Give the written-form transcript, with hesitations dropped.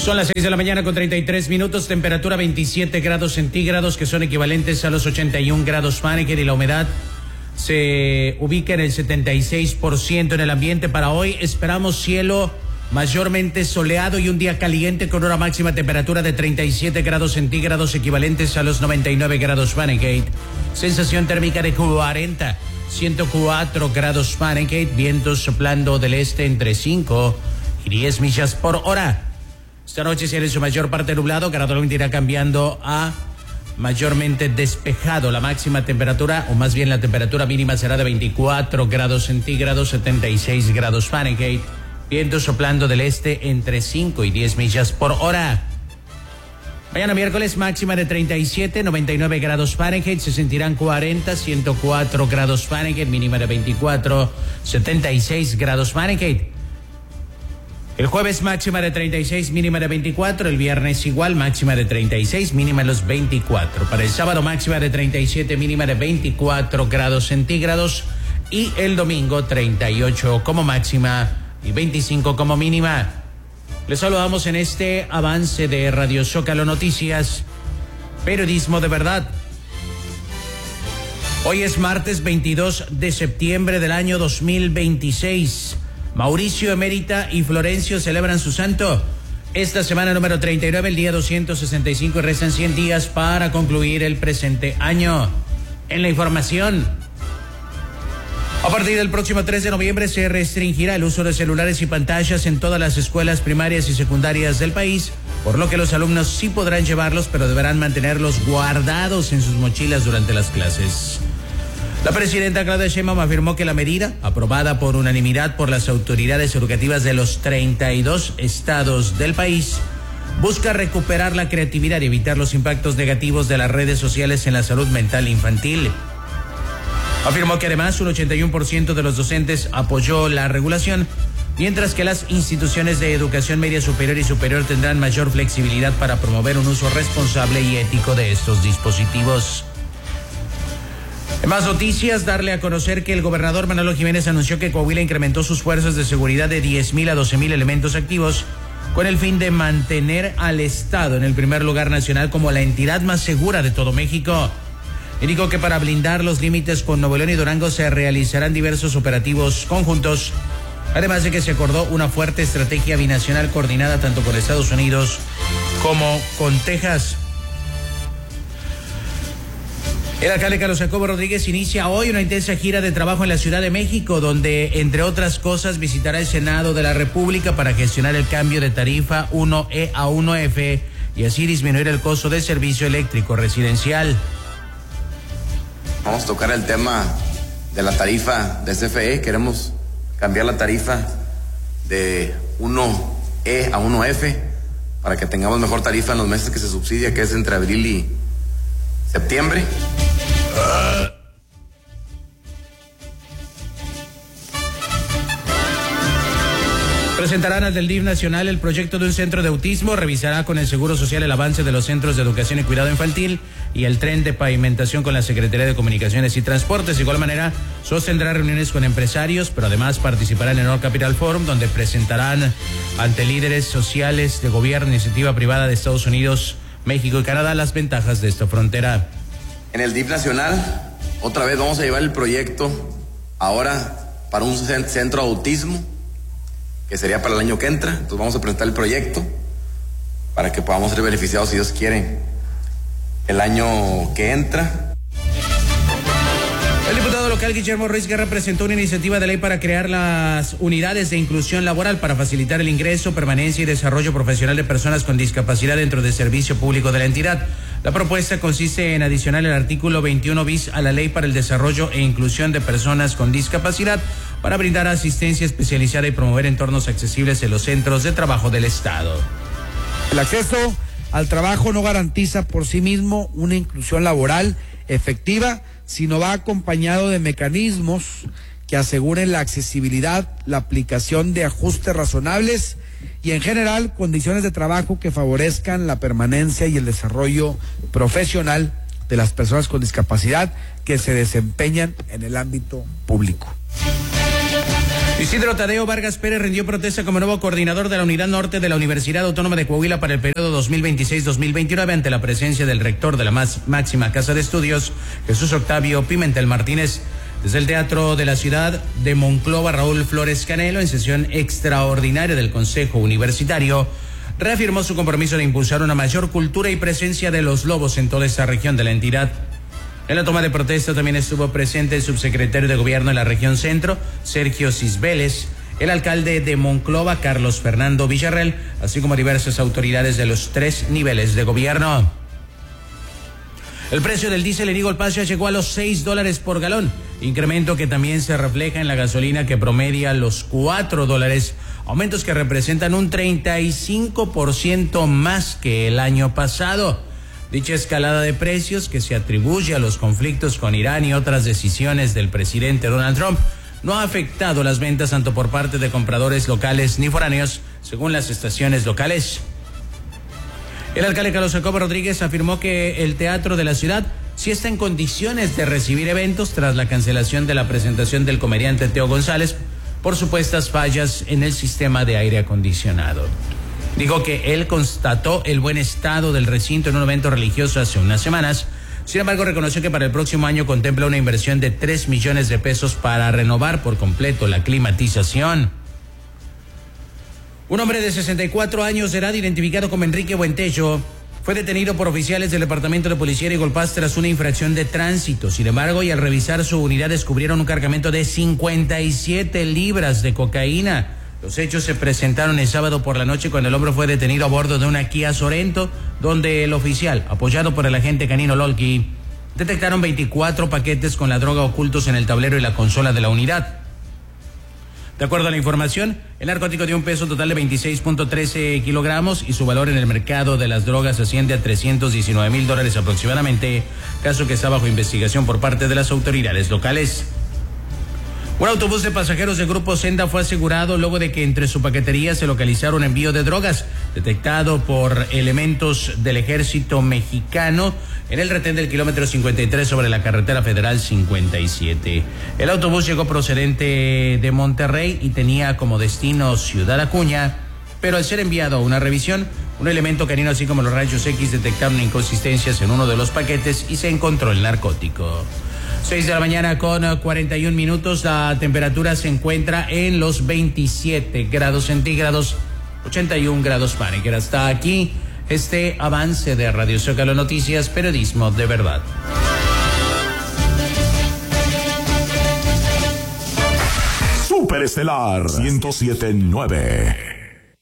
Son las 6 de la mañana con 33 minutos, temperatura 27 grados centígrados, que son equivalentes a los 81 grados Fahrenheit, y la humedad se ubica en el 76% en el ambiente. Para hoy esperamos cielo mayormente soleado y un día caliente con una máxima temperatura de 37 grados centígrados, equivalentes a los 99 grados Fahrenheit. Sensación térmica de 104 grados Fahrenheit, vientos soplando del este entre 5 y 10 millas por hora. Esta noche será en su mayor parte nublado, gradualmente irá cambiando a mayormente despejado. La máxima temperatura, o más bien la temperatura mínima, será de 24 grados centígrados, 76 grados Fahrenheit. Viento soplando del este entre 5 y 10 millas por hora. Mañana miércoles, máxima de 37, 99 grados Fahrenheit, se sentirán 40, 104 grados Fahrenheit, mínima de 24, 76 grados Fahrenheit. El jueves, máxima de 36, mínima de 24. El viernes igual, máxima de 36, mínima de los 24. Para el sábado, máxima de 37, mínima de 24 grados centígrados. Y el domingo, 38 como máxima y 25 como mínima. Les saludamos en este avance de Radio Zócalo Noticias, periodismo de verdad. Hoy es martes 22 de septiembre del año 2026. Mauricio Emérita y Florencio celebran su santo. Esta semana número 39, el día 265, y restan 100 días para concluir el presente año. En la información, a partir del próximo 3 de noviembre se restringirá el uso de celulares y pantallas en todas las escuelas primarias y secundarias del país, por lo que los alumnos sí podrán llevarlos, pero deberán mantenerlos guardados en sus mochilas durante las clases. La presidenta Claudia Sheinbaum afirmó que la medida, aprobada por unanimidad por las autoridades educativas de los 32 estados del país, busca recuperar la creatividad y evitar los impactos negativos de las redes sociales en la salud mental infantil. Afirmó que además un 81% de los docentes apoyó la regulación, mientras que las instituciones de educación media superior y superior tendrán mayor flexibilidad para promover un uso responsable y ético de estos dispositivos. En más noticias, darle a conocer que el gobernador Manolo Jiménez anunció que Coahuila incrementó sus fuerzas de seguridad de 10,000 a 12,000 elementos activos, con el fin de mantener al Estado en el primer lugar nacional como la entidad más segura de todo México. Indicó que para blindar los límites con Nuevo León y Durango se realizarán diversos operativos conjuntos, además de que se acordó una fuerte estrategia binacional coordinada tanto con Estados Unidos como con Texas. El alcalde Carlos Jacobo Rodríguez inicia hoy una intensa gira de trabajo en la Ciudad de México, donde, entre otras cosas, visitará el Senado de la República para gestionar el cambio de tarifa 1E a 1F y así disminuir el costo del servicio eléctrico residencial. Vamos a tocar el tema de la tarifa de CFE. Queremos cambiar la tarifa de 1E a 1F para que tengamos mejor tarifa en los meses que se subsidia, que es entre abril y septiembre. Presentarán ante el DIF nacional el proyecto de un centro de autismo, revisará con el Seguro Social el avance de los centros de educación y cuidado infantil y el tren de pavimentación con la Secretaría de Comunicaciones y Transportes. De igual manera, sostendrá reuniones con empresarios, pero además participará en el North Capital Forum, donde presentarán ante líderes sociales de gobierno, iniciativa privada de Estados Unidos, México y Canadá las ventajas de esta frontera. En el DIF nacional, otra vez vamos a llevar el proyecto ahora para un centro de autismo, que sería para el año que entra. Entonces vamos a presentar el proyecto para que podamos ser beneficiados, si Dios quiere, el año que entra. El diputado local Guillermo Ruiz Guerra presentó una iniciativa de ley para crear las unidades de inclusión laboral para facilitar el ingreso, permanencia y desarrollo profesional de personas con discapacidad dentro del servicio público de la entidad. La propuesta consiste en adicionar el artículo 21 bis a la Ley para el Desarrollo e Inclusión de Personas con Discapacidad para brindar asistencia especializada y promover entornos accesibles en los centros de trabajo del Estado. El acceso al trabajo no garantiza por sí mismo una inclusión laboral efectiva, sino va acompañado de mecanismos que aseguren la accesibilidad, la aplicación de ajustes razonables y en general condiciones de trabajo que favorezcan la permanencia y el desarrollo profesional de las personas con discapacidad que se desempeñan en el ámbito público. Isidro Tadeo Vargas Pérez rindió protesta como nuevo coordinador de la Unidad Norte de la Universidad Autónoma de Coahuila para el periodo 2026-2029 ante la presencia del rector de la máxima casa de estudios, Jesús Octavio Pimentel Martínez. Desde el Teatro de la Ciudad de Monclova, Raúl Flores Canelo, en sesión extraordinaria del Consejo Universitario, reafirmó su compromiso de impulsar una mayor cultura y presencia de los lobos en toda esta región de la entidad. En la toma de protesta también estuvo presente el subsecretario de Gobierno en la región centro, Sergio Cisbeles, el alcalde de Monclova, Carlos Fernando Villarreal, así como diversas autoridades de los 3 niveles de gobierno. El precio del diésel en Eagle Pass ya llegó a los $6 por galón, incremento que también se refleja en la gasolina que promedia los $4, aumentos que representan un 35% más que el año pasado. Dicha escalada de precios, que se atribuye a los conflictos con Irán y otras decisiones del presidente Donald Trump, no ha afectado las ventas tanto por parte de compradores locales ni foráneos, según las estaciones locales. El alcalde Carlos Jacobo Rodríguez afirmó que el Teatro de la Ciudad sí está en condiciones de recibir eventos tras la cancelación de la presentación del comediante Teo González por supuestas fallas en el sistema de aire acondicionado. Dijo que él constató el buen estado del recinto en un evento religioso hace unas semanas. Sin embargo, reconoció que para el próximo año contempla una inversión de 3 millones de pesos para renovar por completo la climatización. Un hombre de 64 años de edad, identificado como Enrique Buentello, fue detenido por oficiales del Departamento de Policía de Eagle Pass tras una infracción de tránsito. Sin embargo, y al revisar su unidad, descubrieron un cargamento de 57 libras de cocaína. Los hechos se presentaron el sábado por la noche cuando el hombre fue detenido a bordo de una Kia Sorento, donde el oficial, apoyado por el agente canino Lolki, detectaron 24 paquetes con la droga ocultos en el tablero y la consola de la unidad. De acuerdo a la información, el narcótico dio un peso total de 26.13 kilogramos y su valor en el mercado de las drogas asciende a $319,000 aproximadamente, caso que está bajo investigación por parte de las autoridades locales. Un autobús de pasajeros del Grupo Senda fue asegurado luego de que entre su paquetería se localizara un envío de drogas detectado por elementos del ejército mexicano en el retén del kilómetro 53 sobre la carretera federal 57. El autobús llegó procedente de Monterrey y tenía como destino Ciudad Acuña, pero al ser enviado a una revisión, un elemento canino así como los rayos X detectaron inconsistencias en uno de los paquetes y se encontró el narcótico. 6 de la mañana con 41 minutos, la temperatura se encuentra en los 27 grados centígrados, 81 grados Fahrenheit. Hasta aquí este avance de Radio Zócalo Noticias, periodismo de verdad. Superestelar 107.9.